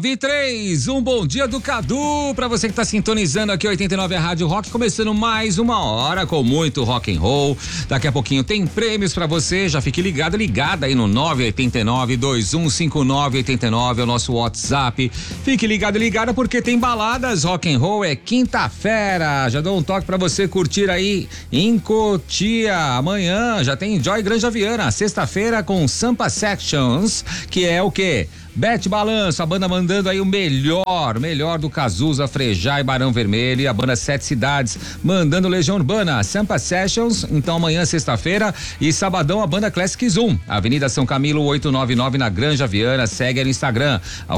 9:03, um bom dia do Cadu pra você que tá sintonizando aqui 89 a Rádio Rock, começando mais uma hora com muito rock and roll. Daqui a pouquinho tem prêmios pra você, já fique ligada aí no 989-2159-89 é o nosso WhatsApp. Fique ligada porque tem baladas rock and roll, é quinta-feira. Já dou um toque pra você curtir aí em Cotia. Amanhã já tem Enjoy Granja Viana, sexta-feira com Sampa Sections, que é o quê? Bete Balanço, a banda mandando aí o melhor do Cazuza, Frejá e Barão Vermelho, e a banda Sete Cidades mandando Legião Urbana, Sampa Sessions. Então amanhã, sexta-feira, e sabadão a banda Classic Zoom, Avenida São Camilo 899 na Granja Viana. Segue aí no Instagram,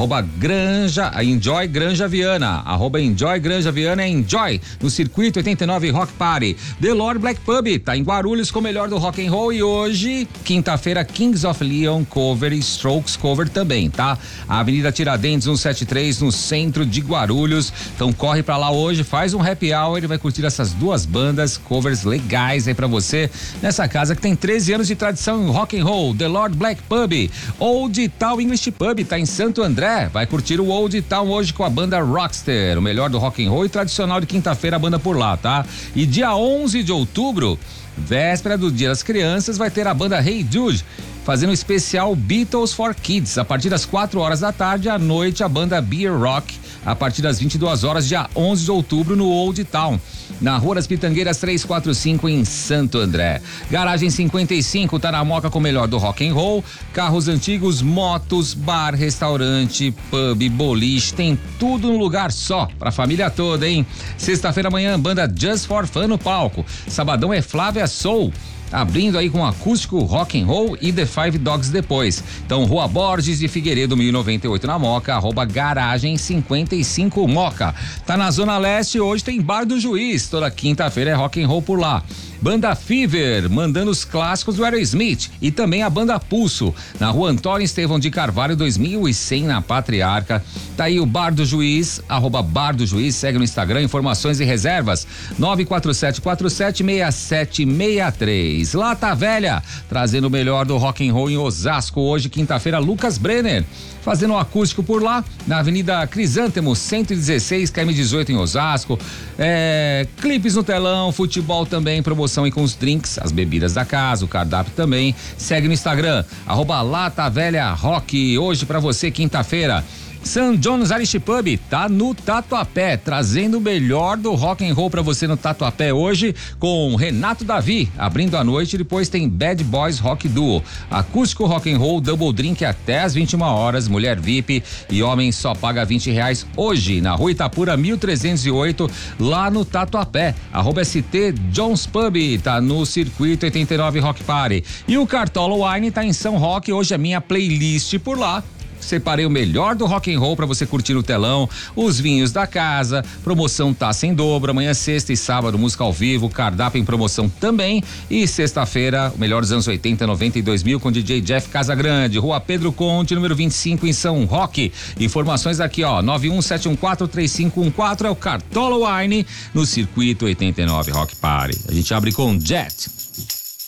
Enjoy Granja Viana, Enjoy Granja Viana é Enjoy no Circuito 89 Rock Party. The Lord Black Pub tá em Guarulhos com o melhor do rock and roll, e hoje, quinta-feira, Kings of Leon cover e Strokes cover também, tá? A Avenida Tiradentes 173 no centro de Guarulhos. Então corre pra lá hoje, faz um happy hour e vai curtir essas duas bandas, covers legais aí pra você nessa casa que tem 13 anos de tradição em rock and roll. The Lord Black Pub. Old Town English Pub tá em Santo André, vai curtir o Old Town hoje com a banda Rockster, o melhor do rock and roll e tradicional de quinta-feira a banda por lá, tá? E dia 11 de outubro, véspera do Dia das Crianças, vai ter a banda Hey Jude fazendo um especial Beatles for Kids a partir das 4 horas da tarde. À noite a banda Beer Rock a partir das 22 horas, dia 11 de outubro no Old Town, na Rua das Pitangueiras 345 em Santo André. Garagem 55 tá na Moca com o melhor do rock and roll, carros antigos, motos, bar, restaurante, pub, boliche, tem tudo num lugar só pra família toda, hein? Sexta-feira amanhã, banda Just for Fun no palco. Sabadão é Flávia Soul, abrindo aí com acústico, rock and roll e The Five Dogs depois. Então, Rua Borges de Figueiredo 1098 na Moca, @garagem 55 Moca. Tá na Zona Leste, hoje tem Bar do Juiz, toda quinta-feira é rock and roll por lá. Banda Fever, mandando os clássicos do Aerosmith, e também a banda Pulso, na Rua Antônio Estevão de Carvalho 2100 na Patriarca. Tá aí o Bar do Juiz, @Bar do Juiz, segue no Instagram, informações e reservas 947476763. Lata Velha, trazendo o melhor do rock and roll em Osasco, hoje quinta-feira, Lucas Brenner, fazendo um acústico por lá, na Avenida Crisântemo 116, KM18 em Osasco. Clipes no telão, futebol também, promoção aí com os drinks, as bebidas da casa, o cardápio também. Segue no Instagram, @Lata Velha Rock. Hoje pra você, quinta-feira, St. John's Irish Pub tá no Tatuapé, trazendo o melhor do rock and roll pra você no Tatuapé hoje, com Renato Davi abrindo a noite. Depois tem Bad Boys Rock Duo, acústico rock and roll, double drink até às 21 horas, mulher VIP e homem só paga R$20 hoje, na Rua Itapura 1308, lá no Tatuapé. @ST John's Pub tá no Circuito 89 Rock Party. E o Cartola Wine tá em São Roque, hoje a minha playlist por lá. Separei o melhor do rock and roll pra você curtir no telão, os vinhos da casa, promoção tá sem dobro, amanhã sexta e sábado música ao vivo, cardápio em promoção também, e sexta-feira o melhor dos anos 80, 90 e 2000 com DJ Jeff Casagrande, Rua Pedro Conte, número 25 em São Roque. Informações aqui, 917143514 é o Cartola Wine no Circuito 89 Rock Party. A gente abre com Jet.